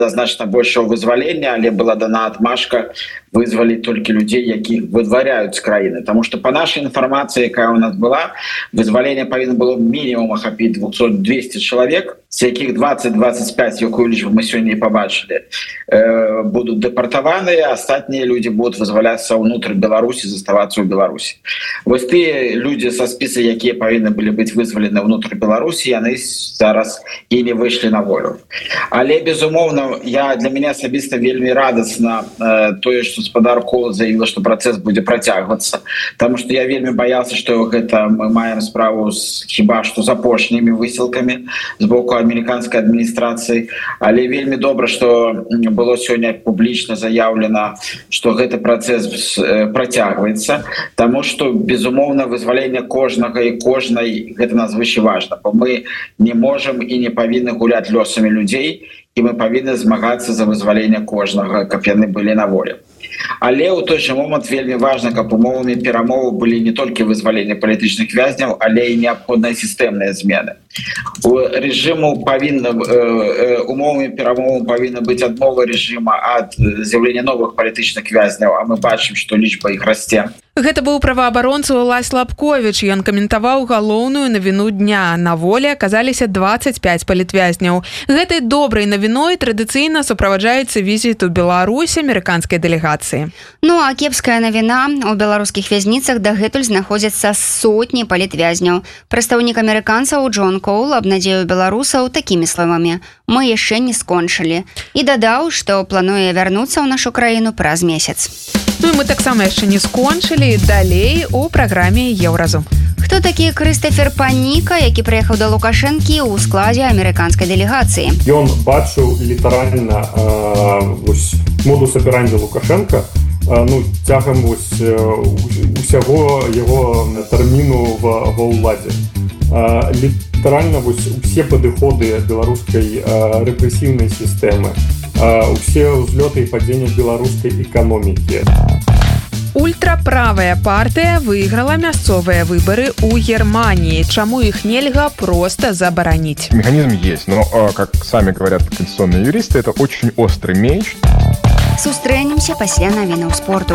значна большего вызвалення, але была дана адмашка вызваліць толькі людзей, якіх выдваряюць з краіны. Таму што па нашай інфармацыі, якая у нас была, вызваленне павінна было мінімум ахапіць 200 чалавек, з якіх 20-25, якую лічбу мы сёння і пабачылі, будуць дэпартаваныя, астатнія людзі будуць вызваляцца ўнутр Беларусі, заставацца ў Беларусі. Вось тыя людзі са спіса, якія павінны былі быць вызвалены ўнутр Беларусі, яны зараз і не выйшлі на волю. Але, безумоўна, для мяне асабіста вельмі радасна тое, што гаспадар Кол заявіла, што працэс будзе працягвацца, таму што я вельмі баяўся, што гэта мы маем справу хіба што з апошнімі высілкамі з боку амерыканскай адміністрацыі, але вельмі добра, што было сёння публічна заяўлена, што гэты працэс працягваецца, таму што, безумоўна, вызваленне кожнага і кожнай гэта надзвычай важна, бо мы не можам і не павінны гуляць лёсамі людзей, і мы павінны змагацца за вызваленне кожнага, каб яны былі на волі. Але ў той жа момант вельмі важна, каб умовамі перамоваў былі не толькі вызваленне палітычных вязняў, але і неабходныя сістэмныя змены. Умовамі перамоваў павінна быць адмова рэжыма ад з'яўлення новых палітычных вязняў, а мы бачым, што лічба іх расце. Гэта быў праваабаронца Улась Лапковіч. Ён каментаваў галоўную навіну дня. На волі аказаліся 25 палітвязняў. Гэтай добрай навіной традыцыйна суправаджаецца візіт у Беларусь амерыканскай дэлегацыі. Ну а кепская навіна: у беларускіх вязніцах дагэтуль знаходзяцца сотні палітвязняў. Прадстаўнік амерыканцаў Джон Коул абнадзеіў беларусаў такімі словамі: «Мы яшчэ не скончылі». І дадаў, што плануе вярнуцца ў нашу краіну праз месяц. Ну і мы таксама яшчэ не скончылі. Далей у праграме Еўразум. Хто такі Крыстафер Паніка, які прыехаў да Лукашэнкі ў складзе амерыканскай дэлегацыі? Ён бачыў літаральна модус аперанді Лукашэнка цягам усяго яго тэрміну ва ўладзе. Літаральна усе падыходы беларускай рэпрэсіўнай сістэмы, усе ўзлёты і падзення беларускай эканомікі. Ультраправая партыя выйграла мясцовыя выбары ў Германии. Чаму их нельга просто забараніць? Механизм есть, но, как сами говорят конституционные юристы, это очень острый меч. Сустрэнемся пасля навінаў спорту.